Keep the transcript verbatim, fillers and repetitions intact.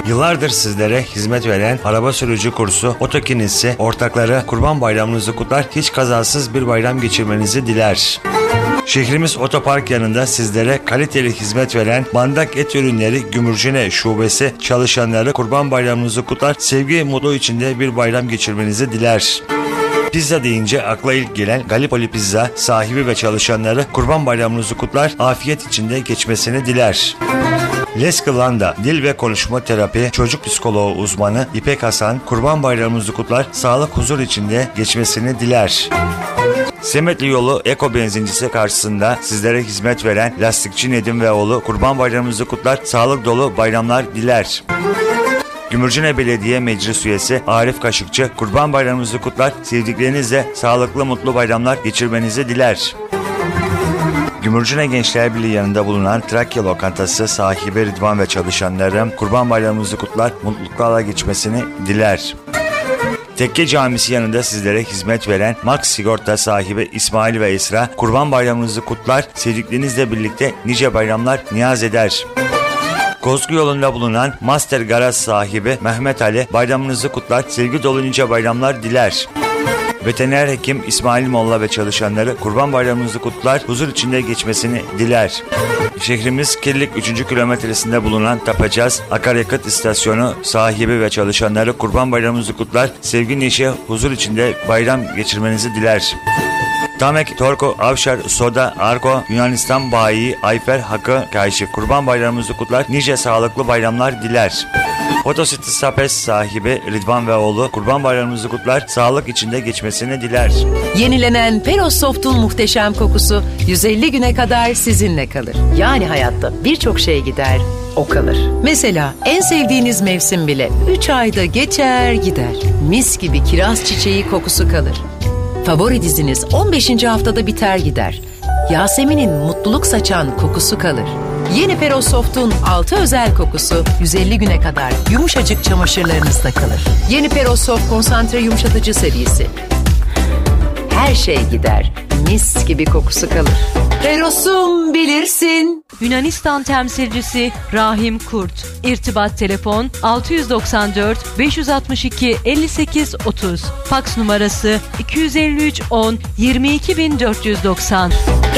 Yıllardır sizlere hizmet veren araba sürücü kursu Otokinesi ortakları Kurban Bayramınızı kutlar, hiç kazasız bir bayram geçirmenizi diler. Şehrimiz otopark yanında sizlere kaliteli hizmet veren Bandak Et Ürünleri Gümürcene Şubesi çalışanları Kurban Bayramınızı kutlar, sevgi mutlu içinde bir bayram geçirmenizi diler. Pizza deyince akla ilk gelen Gallipoli Pizza sahibi ve çalışanları Kurban Bayramınızı kutlar, afiyet içinde geçmesini diler. Leskılanda Dil ve Konuşma Terapi Çocuk Psikoloğu uzmanı İpek Hasan Kurban Bayramınızı kutlar, sağlık huzur içinde geçmesini diler. Semetli Yolu Eko Benzincisi karşısında sizlere hizmet veren Lastikçi Nedim ve oğlu Kurban Bayramınızı kutlar, sağlık dolu bayramlar diler. Gümürcene Belediye Meclis Üyesi Arif Kaşıkçı Kurban Bayramınızı kutlar, sevdiklerinizle sağlıklı mutlu bayramlar geçirmenizi diler. Gümürcene Gençler Birliği yanında bulunan Trakya Lokantası sahibi Rıdvan ve çalışanları Kurban Bayramınızı kutlar, mutluluklarla geçmesini diler. Tekke Camisi yanında sizlere hizmet veren Max Sigorta sahibi İsmail ve Esra Kurban Bayramınızı kutlar, sevdiklerinizle birlikte nice bayramlar niyaz eder. Kozgu yolunda bulunan Master Garaj sahibi Mehmet Ali bayramınızı kutlar, sevgi dolu nice bayramlar diler. Veteriner hekim İsmail Molla ve çalışanları Kurban Bayramınızı kutlar, huzur içinde geçmesini diler. Şehrimiz Kirlik üçüncü kilometresinde bulunan Tapacaz Akaryakıt İstasyonu sahibi ve çalışanları Kurban Bayramınızı kutlar, sevgi neşe huzur içinde bayram geçirmenizi diler. Tamek, Torko, Avşar, Soda, Arko, Yunanistan Bayi, Ayfer, Hakkı, Kaşif Kurban Bayramınızı kutlar, nice sağlıklı bayramlar diler. Fotositi Sapes sahibi Rıdvan ve oğlu Kurban Bayramınızı kutlar, sağlık içinde geçmesini diler. Yenilenen Peros Soft'un muhteşem kokusu yüz elli güne kadar sizinle kalır. Yani hayatta birçok şey gider, o kalır. Mesela en sevdiğiniz mevsim bile üç ayda geçer gider. Mis gibi kiraz çiçeği kokusu kalır. Favori diziniz on beşinci haftada biter gider. Yasemin'in mutluluk saçan kokusu kalır. Yeni Peros Soft'un altı özel kokusu yüz elli güne kadar yumuşacık çamaşırlarınızda kalır. Yeni Peros Soft konsantre yumuşatıcı serisi. Her şey gider, mis gibi kokusu kalır. Peros'um bilirsin. Yunanistan temsilcisi Rahim Kurt. İrtibat telefon altı doksan dört beş altı iki elli sekiz otuz. Faks numarası iki yüz elli üç on yirmi iki bin dört yüz doksan.